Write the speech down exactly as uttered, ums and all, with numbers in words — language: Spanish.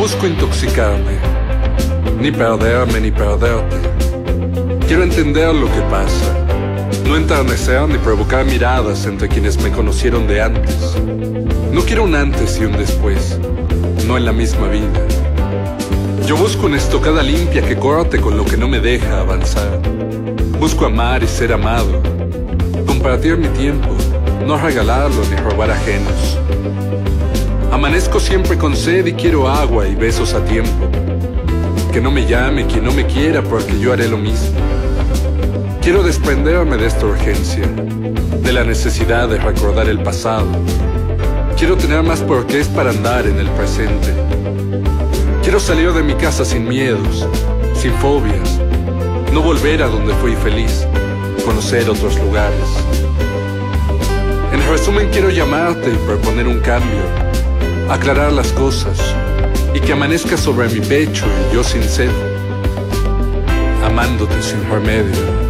busco intoxicarme, ni perderme ni perderte. Quiero entender lo que pasa, no enternecer ni provocar miradas entre quienes me conocieron de antes. No quiero un antes y un después, no en la misma vida. Yo busco una estocada limpia que corte con lo que no me deja avanzar. Busco amar y ser amado, compartir mi tiempo, no regalarlo ni robar ajenos. Amanezco siempre con sed y quiero agua y besos a tiempo. Que no me llame quien no me quiera, porque yo haré lo mismo. Quiero desprenderme de esta urgencia, de la necesidad de recordar el pasado. Quiero tener más porqués para andar en el presente. Quiero salir de mi casa sin miedos, sin fobias, no volver a donde fui feliz, conocer otros lugares. En resumen, quiero llamarte y proponer un cambio, aclarar las cosas, y que amanezca sobre mi pecho y yo sin sed, amándote sin remedio.